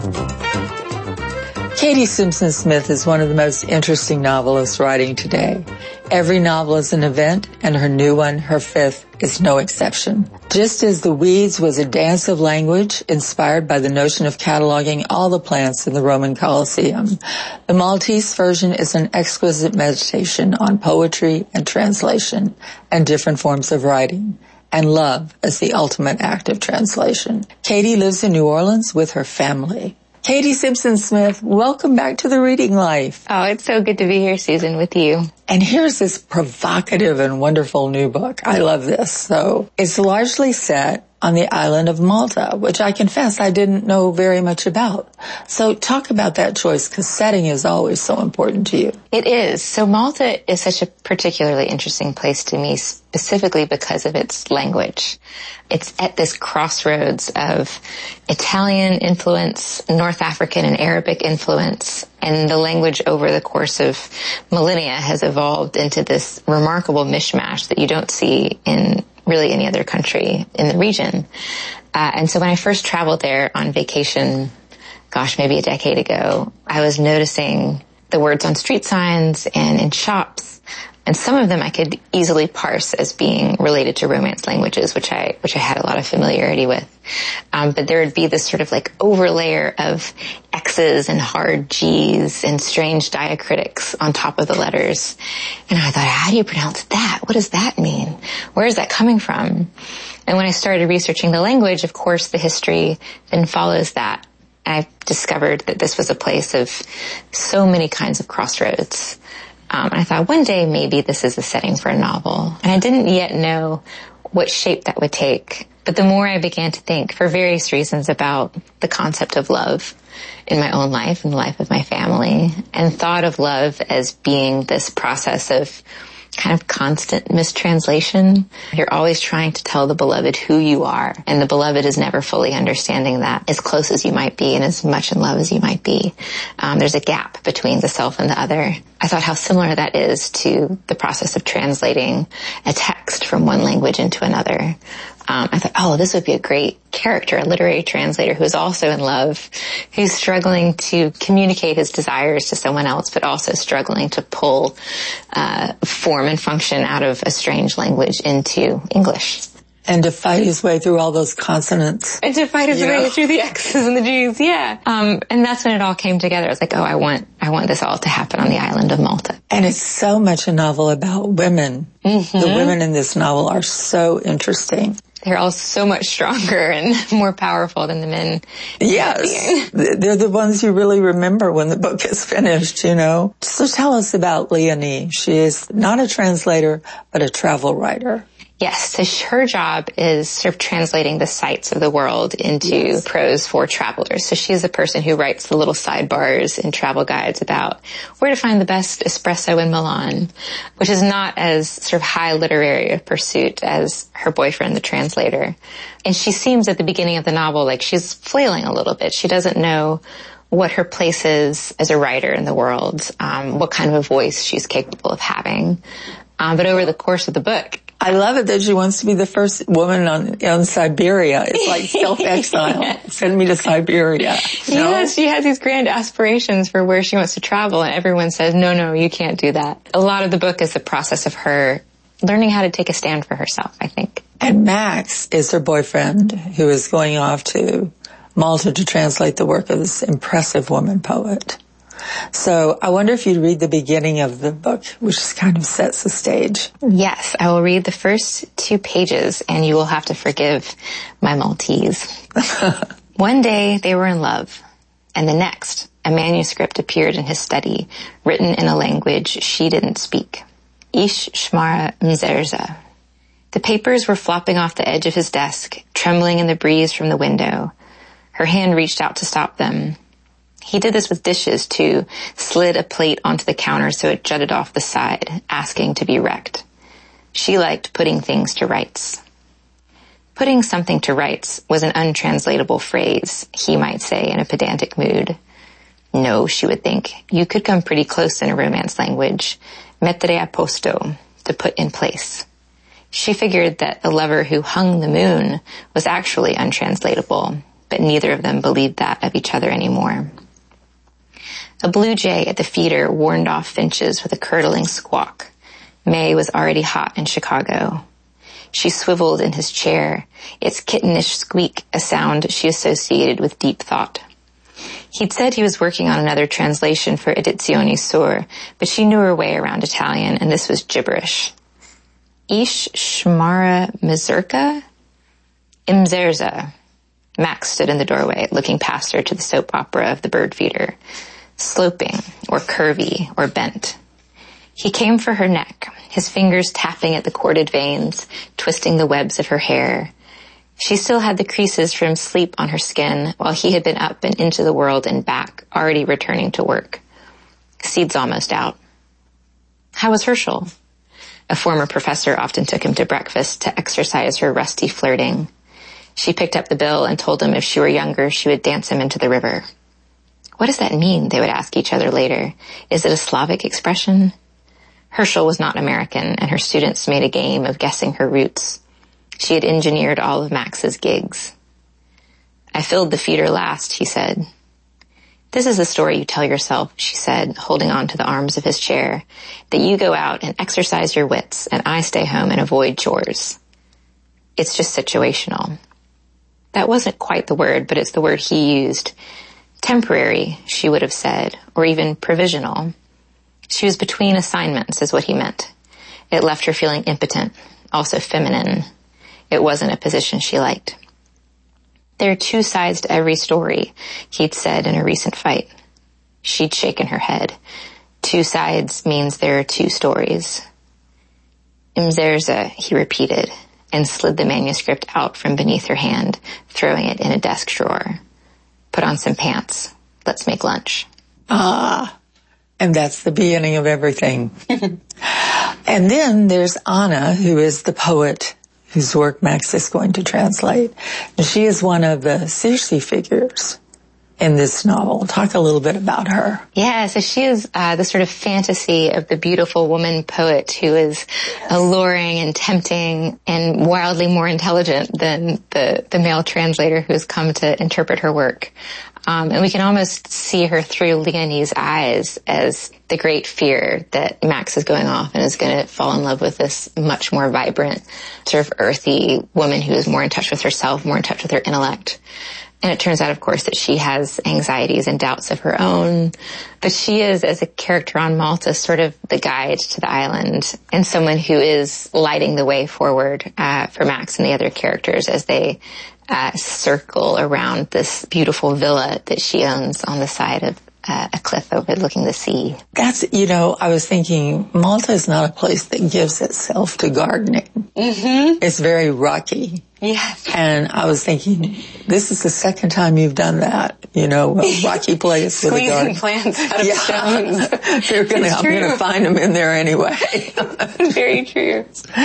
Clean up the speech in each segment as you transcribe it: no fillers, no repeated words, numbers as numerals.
Katie Simpson Smith is one of the most interesting novelists writing today. Every novel is an event, and her new one, her fifth, is no exception. Just as The Weeds was a dance of language inspired by the notion of cataloging all the plants in the Roman Colosseum, the Maltese version is an exquisite meditation on poetry and translation and different forms of writing, and love as the ultimate act of translation. Katie lives in New Orleans with her family. Katie Simpson Smith, welcome back to The Reading Life. Oh, it's so good to be here, Susan, with you. And here's this provocative and wonderful new book. I love this. So it's largely set on the island of Malta, which I confess I didn't know very much about. So talk about that choice, because setting is always so important to you. It is. So Malta is such a particularly interesting place to me, specifically because of its language. It's at this crossroads of Italian influence, North African and Arabic influence, and the language over the course of millennia has evolved into this remarkable mishmash that you don't see in really any other country in the region. And so when I first traveled there on vacation, maybe a decade ago, I was noticing the words on street signs and in shops. And some of them I could easily parse as being related to Romance languages, which I had a lot of familiarity with. But there would be this sort of like overlayer of X's and hard G's and strange diacritics on top of the letters. And I thought, how do you pronounce that? What does that mean? Where is that coming from? And when I started researching the language, of course, the history then follows that. I discovered that this was a place of so many kinds of crossroads. And I thought one day maybe this is a setting for a novel. And I didn't yet know what shape that would take. But the more I began to think, for various reasons, about the concept of love in my own life and the life of my family, and thought of love as being this process of kind of constant mistranslation. You're always trying to tell the beloved who you are, and the beloved is never fully understanding that, as close as you might be and as much in love as you might be. There's a gap between the self and the other. I thought how similar that is to the process of translating a text from one language into another. I thought, this would be a great character, a literary translator who is also in love, who's struggling to communicate his desires to someone else, but also struggling to pull form and function out of a strange language into English. And to fight his way through all those consonants. And to fight his way through the X's and the G's, yeah. And that's when it all came together. I was like, I want this all to happen on the island of Malta. And it's so much a novel about women. Mm-hmm. The women in this novel are so interesting. They're all so much stronger and more powerful than the men. Yes. They're the ones you really remember when the book is finished, So tell us about Leonie. She is not a translator, but a travel writer. Yes, so her job is sort of translating the sights of the world into prose for travelers. So she's the person who writes the little sidebars in travel guides about where to find the best espresso in Milan, which is not as sort of high literary a pursuit as her boyfriend, the translator. And she seems at the beginning of the novel like she's flailing a little bit. She doesn't know what her place is as a writer in the world, what kind of a voice she's capable of having. But over the course of the book, I love it that she wants to be the first woman on Siberia. It's like self-exile. Yes. Send me to Siberia. Yes, she has these grand aspirations for where she wants to travel, and everyone says, no, you can't do that. A lot of the book is the process of her learning how to take a stand for herself, I think. And Max is her boyfriend, who is going off to Malta to translate the work of this impressive woman poet. So I wonder if you'd read the beginning of the book, which kind of sets the stage. Yes, I will read the first 2 pages, and you will have to forgive my Maltese. One day they were in love, and the next, a manuscript appeared in his study, written in a language she didn't speak. Ish Shmara Mzerza. The papers were flopping off the edge of his desk, trembling in the breeze from the window. Her hand reached out to stop them. He did this with dishes, too, slid a plate onto the counter so it jutted off the side, asking to be wrecked. She liked putting things to rights. Putting something to rights was an untranslatable phrase, he might say in a pedantic mood. No, she would think, you could come pretty close in a Romance language. Mettere a posto, to put in place. She figured that a lover who hung the moon was actually untranslatable, but neither of them believed that of each other anymore. A blue jay at the feeder warned off finches with a curdling squawk. May was already hot in Chicago. She swiveled in his chair, its kittenish squeak a sound she associated with deep thought. He'd said he was working on another translation for Edizioni Sur, but she knew her way around Italian, and this was gibberish. Ish Shmara Mazurka? Imzerza. Max stood in the doorway, looking past her to the soap opera of the bird feeder. Sloping, or curvy, or bent. He came for her neck, his fingers tapping at the corded veins, twisting the webs of her hair. She still had the creases from sleep on her skin, while he had been up and into the world and back, already returning to work. Seed's almost out. How was Herschel? A former professor often took him to breakfast to exercise her rusty flirting. She picked up the bill and told him if she were younger, she would dance him into the river. What does that mean? They would ask each other later. Is it a Slavic expression? Herschel was not American, and her students made a game of guessing her roots. She had engineered all of Max's gigs. I filled the feeder last, he said. This is the story you tell yourself, she said, holding on to the arms of his chair, that you go out and exercise your wits, and I stay home and avoid chores. It's just situational. That wasn't quite the word, but it's the word he used. Temporary, she would have said, or even provisional. She was between assignments, is what he meant. It left her feeling impotent, also feminine. It wasn't a position she liked. There are two sides to every story, he'd said in a recent fight. She'd shaken her head. Two sides means there are two stories. Imzerza, he repeated, and slid the manuscript out from beneath her hand, throwing it in a desk drawer. Put on some pants. Let's make lunch. Ah, and that's the beginning of everything. And then there's Anna, who is the poet whose work Max is going to translate. And she is one of the Circe figures in this novel. Talk a little bit about her. Yeah, so she is the sort of fantasy of the beautiful woman poet who is alluring and tempting and wildly more intelligent than the male translator who's come to interpret her work. And we can almost see her through Leonie's eyes as the great fear that Max is going off and is going to fall in love with this much more vibrant, sort of earthy woman who is more in touch with herself, more in touch with her intellect. And it turns out, of course, that she has anxieties and doubts of her own. But she is, as a character on Malta, sort of the guide to the island and someone who is lighting the way forward for Max and the other characters as they circle around this beautiful villa that she owns on the side of a cliff overlooking the sea. That's, I was thinking Malta is not a place that gives itself to gardening. Mm-hmm. It's very rocky. Yes. And I was thinking, this is the second time you've done that, a rocky place with a garden. Squeezing plants out of stones. I'm going to find them in there anyway. Very true.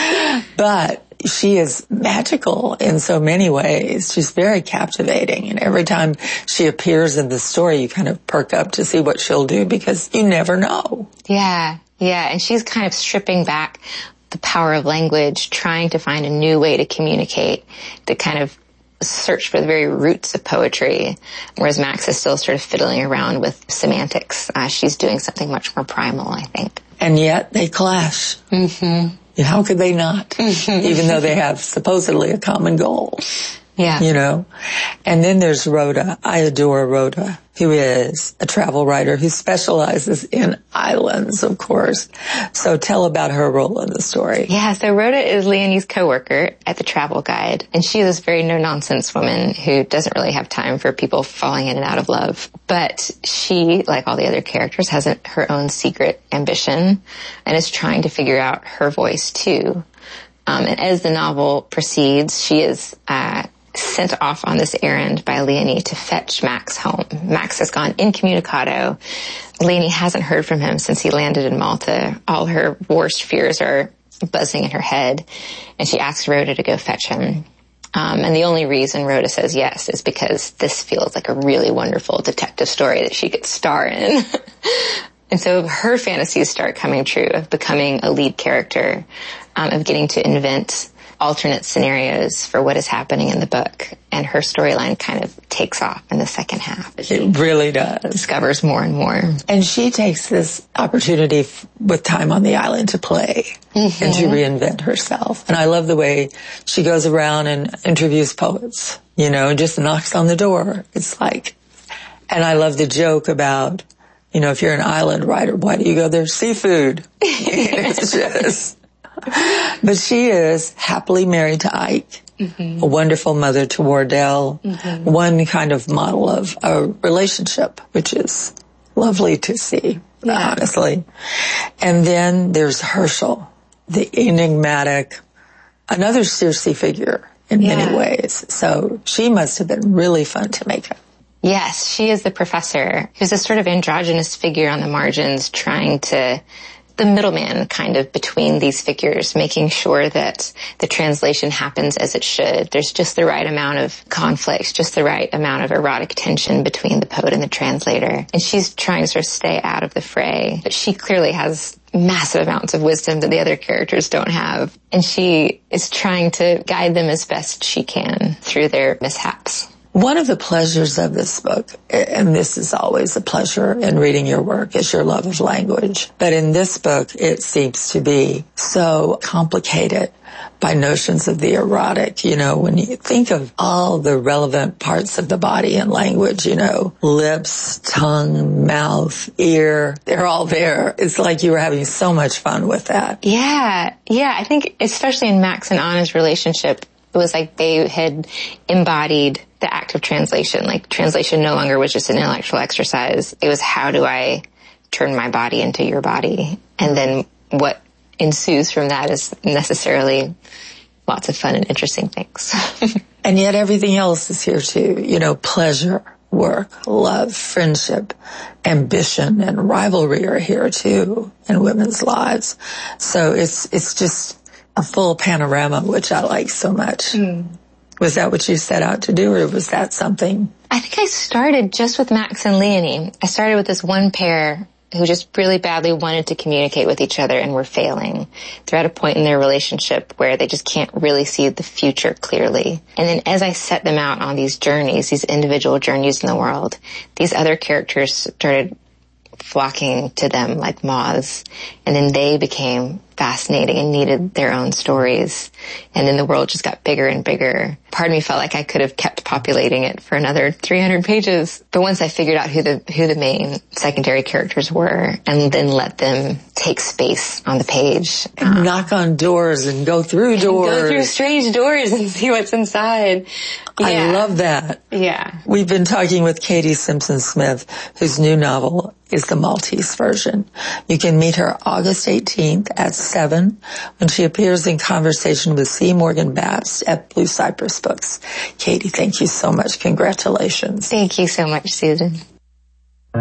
But she is magical in so many ways. She's very captivating. And every time she appears in the story, you kind of perk up to see what she'll do because you never know. Yeah. And she's kind of stripping back the power of language, trying to find a new way to communicate, to kind of search for the very roots of poetry, whereas Max is still sort of fiddling around with semantics. She's doing something much more primal, I think. And yet they clash. Mm-hmm. How could they not? Even though they have supposedly a common goal. Yeah. And then there's Rhoda. I adore Rhoda, who is a travel writer who specializes in islands, of course. So tell about her role in the story. Yeah, so Rhoda is Leonie's coworker at the Travel Guide, and she is this very no-nonsense woman who doesn't really have time for people falling in and out of love. But she, like all the other characters, has her own secret ambition and is trying to figure out her voice, too. And as the novel proceeds, she is sent off on this errand by Leonie to fetch Max home. Max has gone incommunicado. Leonie hasn't heard from him since he landed in Malta. All her worst fears are buzzing in her head, and she asks Rhoda to go fetch him. And the only reason Rhoda says yes is because this feels like a really wonderful detective story that she could star in. And so her fantasies start coming true of becoming a lead character, of getting to invent alternate scenarios for what is happening in the book. And her storyline kind of takes off in the second half. It really does. Discovers more and more. And she takes this opportunity with time on the island to play and to reinvent herself. And I love the way she goes around and interviews poets, and just knocks on the door. It's like, and I love the joke about, if you're an island writer, why do you go there? Seafood. It's just... But she is happily married to Ike, a wonderful mother to Wardell, one kind of model of a relationship, which is lovely to see, honestly. And then there's Herschel, the enigmatic, another Circe figure in many ways. So she must have been really fun to make up. Yes, she is the professor who's a sort of androgynous figure on the margins, trying to... the middleman kind of between these figures, making sure that the translation happens as it should. There's just the right amount of conflict, just the right amount of erotic tension between the poet and the translator. And she's trying to sort of stay out of the fray. But she clearly has massive amounts of wisdom that the other characters don't have. And she is trying to guide them as best she can through their mishaps. One of the pleasures of this book, and this is always a pleasure in reading your work, is your love of language. But in this book, it seems to be so complicated by notions of the erotic. When you think of all the relevant parts of the body and language, lips, tongue, mouth, ear, they're all there. It's like you were having so much fun with that. Yeah. I think especially in Max and Anna's relationship, it was like they had embodied the act of translation. Like, translation no longer was just an intellectual exercise. It was, how do I turn my body into your body? And then what ensues from that is necessarily lots of fun and interesting things. And yet everything else is here too. Pleasure, work, love, friendship, ambition, and rivalry are here too in women's lives. So it's just a full panorama, which I like so much. Was that what you set out to do, or was that something? I think I started just with Max and Leonie. I started with this one pair who just really badly wanted to communicate with each other and were failing. They're at a point in their relationship where they just can't really see the future clearly. And then as I set them out on these journeys, these individual journeys in the world, these other characters started flocking to them like moths. And then they became fascinating and needed their own stories. And then the world just got bigger and bigger. Part of me felt like I could have kept populating it for another 300 pages. But once I figured out who the main secondary characters were, and then let them take space on the page. And knock on doors and go through doors. Go through strange doors and see what's inside. Yeah. I love that. Yeah. We've been talking with Katie Simpson Smith, whose new novel is the Maltese version. You can meet her August 18th at 7 when she appears in conversation with C. Morgan Babst at Blue Cypress Books. Katie, thank you so much. Congratulations. Thank you so much, Susan.